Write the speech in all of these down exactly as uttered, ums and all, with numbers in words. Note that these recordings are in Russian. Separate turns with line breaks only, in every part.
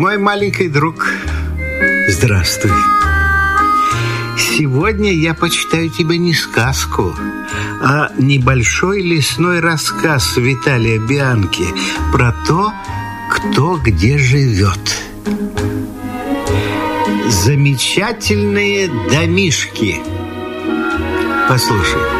Мой маленький друг, здравствуй. Сегодня я почитаю тебе не сказку, а небольшой лесной рассказ Виталия Бианки про то, кто где живет. Замечательные домишки. Послушай.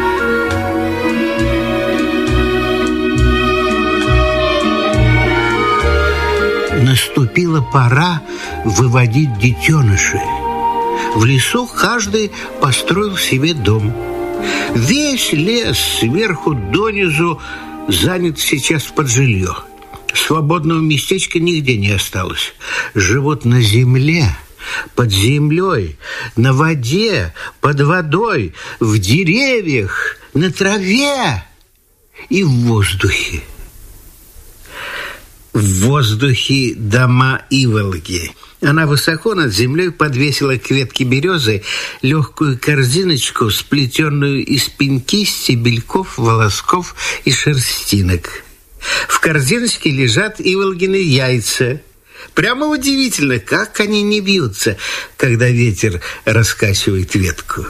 Наступила пора выводить детенышей. В лесу каждый построил себе дом. Весь лес сверху донизу занят сейчас под жилье. Свободного местечка нигде не осталось. Живут на земле, под землей, на воде, под водой, в деревьях, на траве и в воздухе. В воздухе дома иволги. Она высоко над землей подвесила к ветке березы легкую корзиночку, сплетенную из пеньки, стебельков, волосков и шерстинок. В корзиночке лежат иволгины яйца. Прямо удивительно, как они не бьются, когда ветер раскачивает ветку.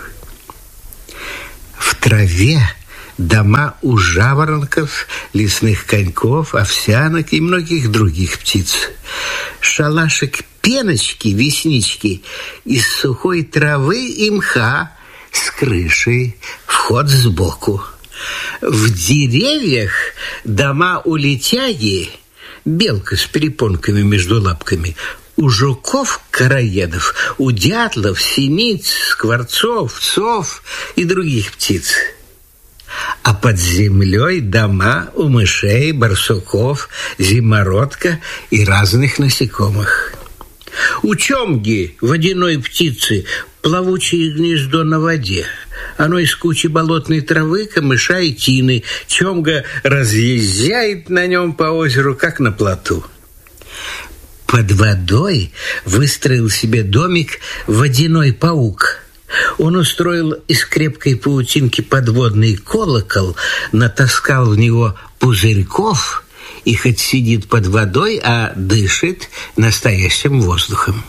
В траве дома у жаворонков, лесных коньков, овсянок и многих других птиц. Шалашик пеночки, веснички из сухой травы и мха с крышей, вход сбоку. В деревьях дома у летяги, белка с перепонками между лапками, у жуков, короедов, у дятлов, синиц, скворцов, сов и других птиц. А под землей дома у мышей, барсуков, зимородка и разных насекомых. У чомги, водяной птицы, плавучее гнездо на воде. Оно из кучи болотной травы, камыша и тины. Чомга разъезжает на нем по озеру, как на плоту. Под водой выстроил себе домик водяной паук. Он устроил из крепкой паутинки подводный колокол, натаскал в него пузырьков и хоть сидит под водой, а дышит настоящим воздухом.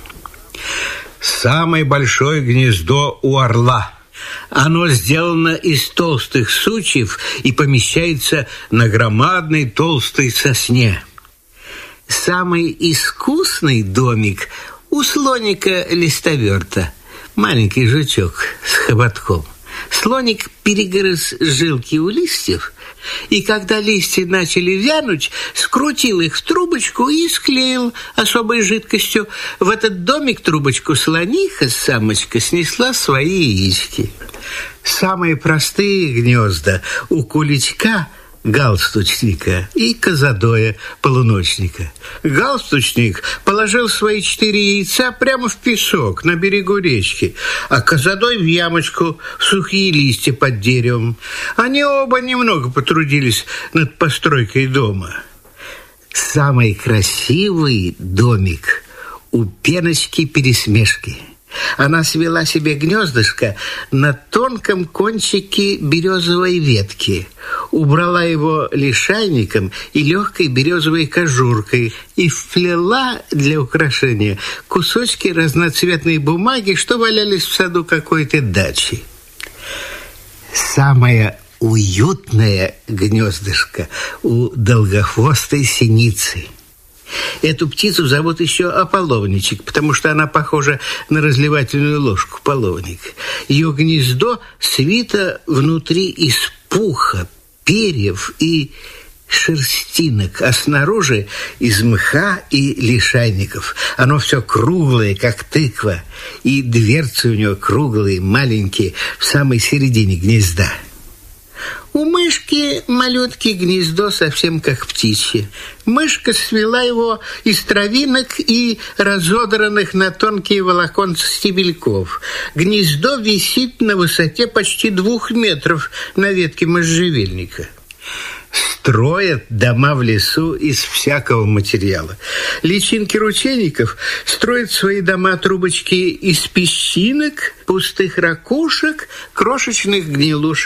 Самое большое гнездо у орла. Оно сделано из толстых сучьев и помещается на громадной толстой сосне. Самый искусный домик у слоника-листоверта. Маленький жучок с хоботком. Слоник перегрыз жилки у листьев, и когда листья начали вянуть, скрутил их в трубочку и склеил особой жидкостью. В этот домик трубочку слониха, самочка, снесла свои яички. Самые простые гнезда у куличка, галстучника и козадоя, полуночника. Галстучник положил свои четыре яйца прямо в песок на берегу речки, а козадой в ямочку, в сухие листья под деревом. Они оба немного потрудились над постройкой дома. Самый красивый домик у пеночки-пересмешки. Она свела себе гнездышко на тонком кончике березовой ветки, убрала его лишайником и легкой березовой кожуркой и вплела для украшения кусочки разноцветной бумаги, что валялись в саду какой-то дачи. Самое уютное гнездышко у долгохвостой синицы. Эту птицу зовут еще ополовничек, потому что она похожа на разливательную ложку, половник. Ее гнездо свито внутри из пуха, перьев и шерстинок, а снаружи из мха и лишайников. Оно все круглое, как тыква, и дверцы у него круглые, маленькие, в самой середине гнезда. У мышки малютки гнездо совсем как птичье. Мышка свела его из травинок и разодранных на тонкие волоконца стебельков. Гнездо висит на высоте почти двух метров на ветке можжевельника. Строят дома в лесу из всякого материала. Личинки ручейников строят свои дома-трубочки из песчинок, пустых ракушек, крошечных гнилушек.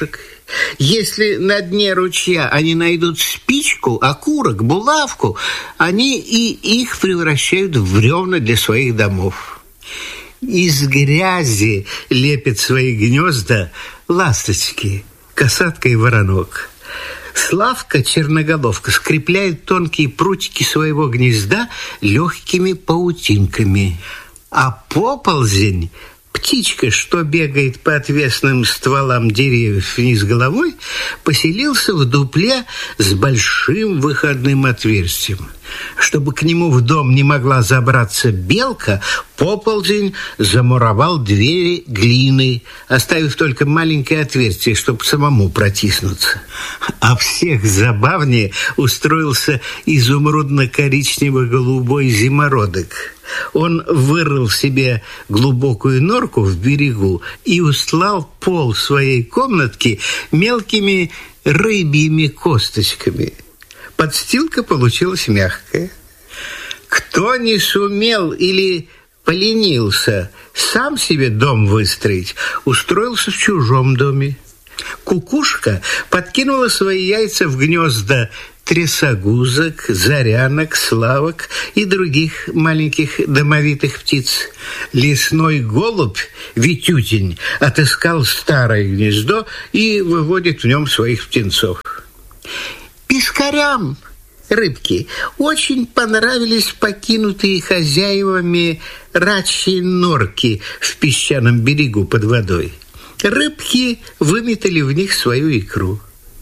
Если на дне ручья они найдут спичку, окурок, булавку, они и их превращают в бревна для своих домов. Из грязи лепят свои гнезда ласточки, касатка и воронок. Славка черноголовка скрепляет тонкие прутики своего гнезда легкими паутинками, а поползень, птичка, что бегает по отвесным стволам деревьев вниз головой, поселился в дупле с большим выходным отверстием. Чтобы к нему в дом не могла забраться белка, поползень замуровал двери глиной, оставив только маленькое отверстие, чтобы самому протиснуться. А всех забавнее устроился изумрудно-коричнево-голубой зимородок. Он вырыл себе глубокую норку в берегу и устлал пол своей комнатки мелкими рыбьими косточками. Подстилка получилась мягкая. Кто не сумел или поленился сам себе дом выстроить, устроился в чужом доме. Кукушка подкинула свои яйца в гнезда трясогузок, зарянок, славок и других маленьких домовитых птиц. Лесной голубь, Витютень, отыскал старое гнездо и выводит в нем своих птенцов. Пескарям, рыбки, очень понравились покинутые хозяевами рачьи норки в песчаном берегу под водой. Рыбки выметали в них свою икру.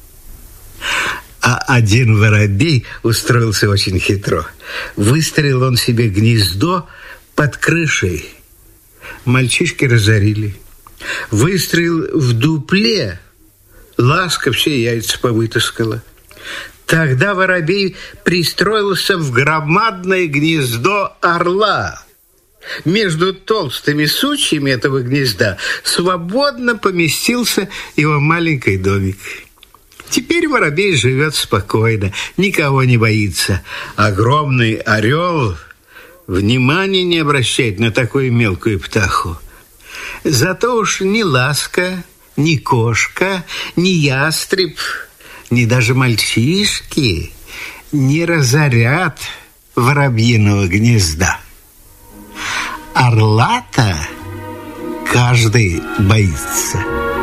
А один воробей устроился очень хитро. Выстроил он себе гнездо под крышей. Мальчишки разорили. Выстроил в дупле. Ласка все яйца повытаскала. Тогда воробей пристроился в громадное гнездо орла. Между толстыми сучьями этого гнезда свободно поместился его маленький домик. Теперь воробей живет спокойно, никого не боится. Огромный орел внимания не обращает на такую мелкую птаху. Зато уж ни ласка, ни кошка, ни ястреб, ни даже мальчишки не разорят воробьиного гнезда. Орла-то каждый боится.